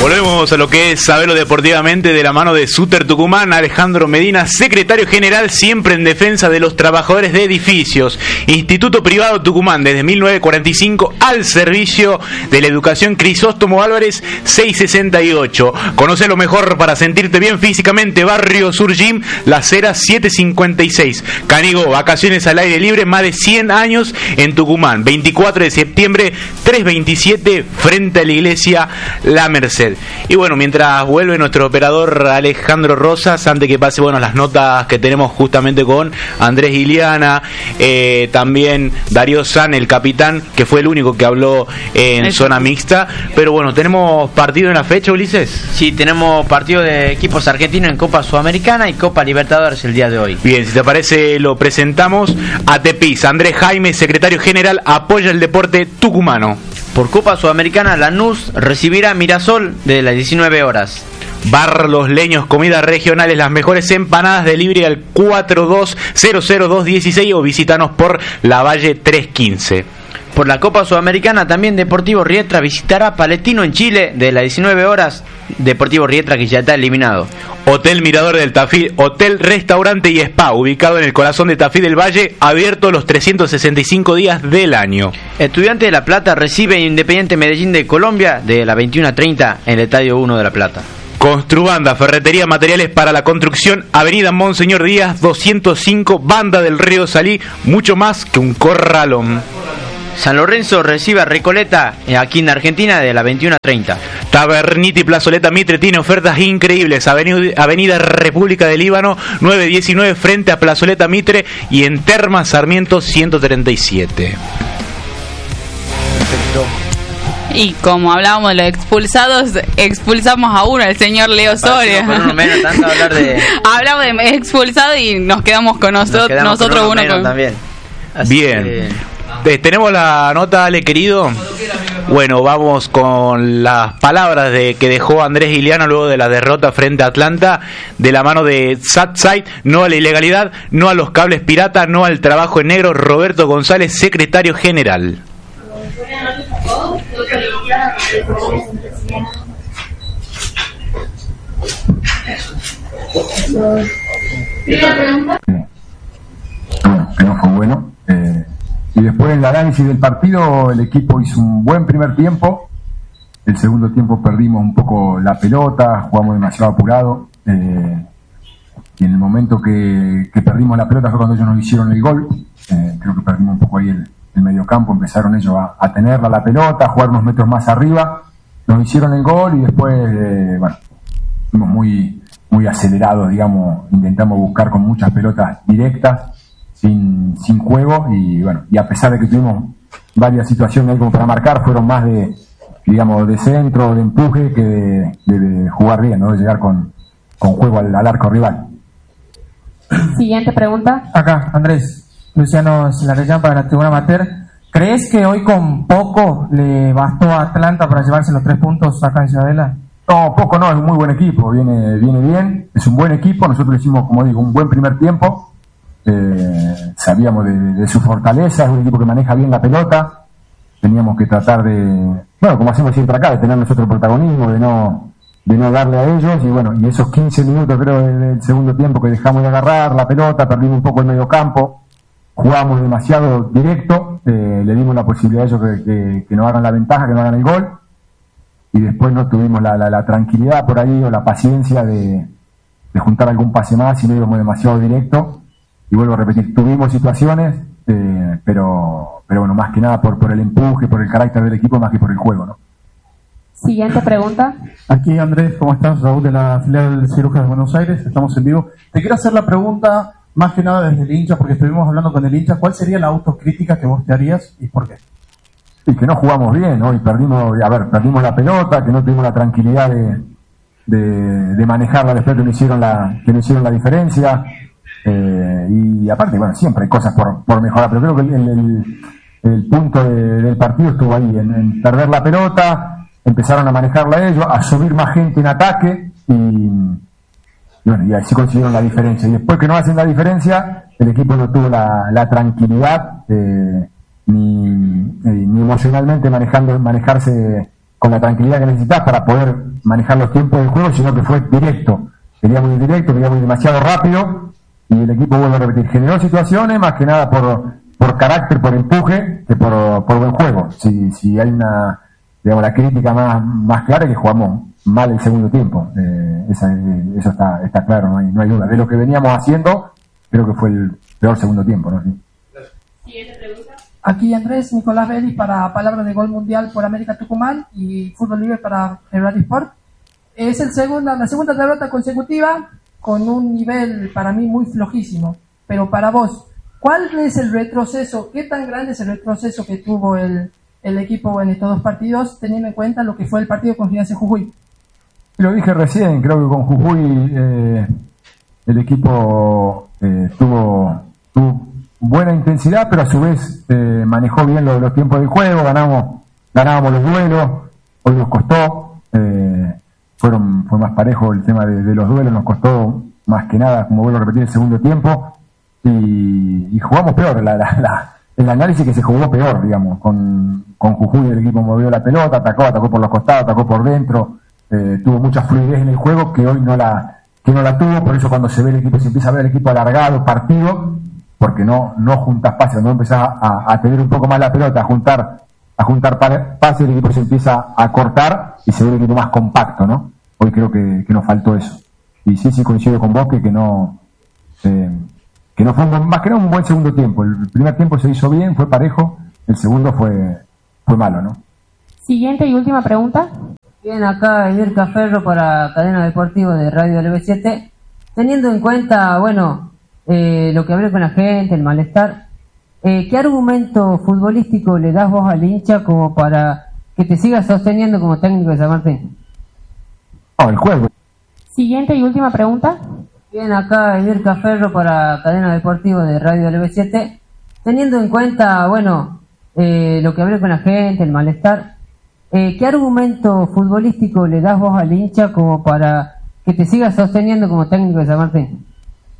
Volvemos a lo que es Sabelo Deportivamente de la mano de Suter Tucumán. Alejandro Medina, secretario general, siempre en defensa de los trabajadores de edificios. Instituto Privado Tucumán, desde 1945, al servicio de la educación. Crisóstomo Álvarez, 668. Conoce lo mejor para sentirte bien físicamente. Barrio Sur Gym, Las Heras 756. Canigó, vacaciones al aire libre, más de 100 años en Tucumán. 24 de septiembre, 327, frente a la iglesia La Merced. Y bueno, mientras vuelve nuestro operador Alejandro Rosas, antes que pase las notas que tenemos justamente con Andrés Iliana, también Darío San, el capitán, que fue el único que habló en zona mixta. Pero bueno, ¿tenemos partido en la fecha, Ulises? Sí, tenemos partido de equipos argentinos en Copa Sudamericana y Copa Libertadores el día de hoy. Bien, si te parece lo presentamos. Atepis, Andrés Jaime, secretario general, apoya el deporte tucumano. Por Copa Sudamericana, Lanús recibirá a Mirasol de las 19 horas. Bar Los Leños, comidas regionales, las mejores empanadas, delivery al 42000216 o visítanos por La Valle 315. Por la Copa Sudamericana también Deportivo Riestra visitará Palestino en Chile de las 19 horas. Deportivo Riestra que ya está eliminado. Hotel Mirador del Tafí, hotel, restaurante y spa, ubicado en el corazón de Tafí del Valle, abierto los 365 días del año. Estudiante de La Plata recibe Independiente Medellín de Colombia de las 21:30 en el Estadio 1 de La Plata. Construbanda, ferretería, materiales para la construcción, Avenida Monseñor Díaz 205, Banda del Río Salí, mucho más que un corralón. San Lorenzo recibe a Recoleta aquí en Argentina de las 21:30. Taberniti Plazoleta Mitre tiene ofertas increíbles. Avenida República del Líbano 919 frente a Plazoleta Mitre y en Termas Sarmiento 137. Perfecto. Y como hablábamos de los expulsados, expulsamos a uno, el señor Leo Soria. Hablamos de expulsado y nos quedamos con nosotros uno con... también. Así bien. ¿Tenemos la nota, Ale, querido? Bueno, vamos con las palabras que dejó Andrés Iliana luego de la derrota frente a Atlanta, de la mano de Satside. No a la ilegalidad, no a los cables pirata, no al trabajo en negro. Roberto González, secretario general. Que no fue bueno. Y después en el análisis del partido, el equipo hizo un buen primer tiempo. El segundo tiempo perdimos un poco la pelota, jugamos demasiado apurado. Y en el momento que perdimos la pelota fue cuando ellos nos hicieron el gol. Creo que perdimos un poco ahí el mediocampo, empezaron ellos a tenerla la pelota, a jugar unos metros más arriba. Nos hicieron el gol y después, fuimos muy acelerados, digamos, intentamos buscar con muchas pelotas directas. Sin juego y a pesar de que tuvimos varias situaciones ahí como para marcar, fueron más de centro, de empuje que de jugar bien, ¿no? De llegar con juego al arco rival. Siguiente pregunta. Acá, Andrés, Luciano Silarellán para la Tribuna Amateur. ¿Crees que hoy con poco le bastó a Atlanta para llevarse los 3 puntos acá en Ciudadela? No, poco no, es un muy buen equipo, viene bien, es un buen equipo, nosotros hicimos, como digo, un buen primer tiempo. Sabíamos de su fortaleza, es un equipo que maneja bien la pelota, teníamos que tratar como hacemos siempre acá, de tener nosotros protagonismo, de no darle a ellos, y esos 15 minutos creo del segundo tiempo que dejamos de agarrar la pelota, perdimos un poco el medio campo, jugamos demasiado directo, le dimos la posibilidad a ellos que nos hagan la ventaja, que nos hagan el gol, y después no tuvimos la tranquilidad por ahí o la paciencia de juntar algún pase más y no íbamos demasiado directo. Y vuelvo a repetir, tuvimos situaciones, pero más que nada por el empuje, por el carácter del equipo, más que por el juego, ¿no? Siguiente pregunta. Aquí, Andrés, ¿cómo estás? Raúl de la filial de Cirujanos de Buenos Aires, estamos en vivo. Te quiero hacer la pregunta, más que nada desde el hincha, porque estuvimos hablando con el hincha. ¿Cuál sería la autocrítica que vos te harías y por qué? Y que no jugamos bien, ¿no? Y perdimos la pelota, que no tuvimos la tranquilidad de manejarla después que no hicieron la diferencia. Y aparte, siempre hay cosas por mejorar, pero creo que el punto del partido estuvo ahí, en perder la pelota, empezaron a manejarla ellos, a subir más gente en ataque y así consiguieron la diferencia. Y después que no hacen la diferencia, el equipo no tuvo la tranquilidad ni emocionalmente manejarse con la tranquilidad que necesitas para poder manejar los tiempos del juego, sino que fue directo. Queríamos ir directo, queríamos ir demasiado rápido, y el equipo, vuelve a repetir, generó situaciones más que nada por carácter, por empuje, que por buen juego. Si hay una, digamos, la crítica más clara, que jugamos mal el segundo tiempo. Eso está claro, no hay duda. De lo que veníamos haciendo, creo que fue el peor segundo tiempo, ¿no? Siguiente pregunta. Aquí Andrés Nicolás Vélez para Palabra de Gol Mundial por América Tucumán y Fútbol Libre para Febrari Sport. Es la segunda derrota consecutiva con un nivel para mí muy flojísimo. Pero para vos, ¿cuál es el retroceso? ¿Qué tan grande es el retroceso que tuvo el equipo en estos dos partidos, teniendo en cuenta lo que fue el partido con Gimnasia Jujuy? Lo dije recién, creo que con Jujuy el equipo tuvo buena intensidad, pero a su vez manejó bien los tiempos del juego, ganábamos los duelos, hoy nos costó, fue más parejo el tema de los duelos, nos costó más que nada, como vuelvo a repetir, el segundo tiempo, y jugamos peor, el análisis que se jugó peor, digamos, con Jujuy el equipo movió la pelota, atacó por los costados, atacó por dentro, tuvo mucha fluidez en el juego que hoy no la tuvo, por eso cuando se empieza a ver el equipo alargado, partido, porque no juntas pases, no empezás a tener un poco más la pelota, a juntar pases, el equipo se empieza a cortar y se ve el equipo más compacto, ¿no? Hoy creo que nos faltó eso. Y sí coincido con vos que no fue más que nada un buen segundo tiempo. El primer tiempo se hizo bien, fue parejo, el segundo fue malo, ¿no? Siguiente y última pregunta. Bien, acá Emir Caferro para Cadena Deportiva de Radio LB7. Teniendo en cuenta, lo que hablé con la gente, el malestar, ¿qué argumento futbolístico le das vos al hincha como para que te sigas sosteniendo como técnico de San Martín? El juego. Siguiente y última pregunta. Bien, acá Emir Caferro para Cadena Deportiva de Radio LB7. Teniendo en cuenta, lo que hablé con la gente, el malestar, ¿qué argumento futbolístico le das vos al hincha como para que te sigas sosteniendo como técnico de San Martín?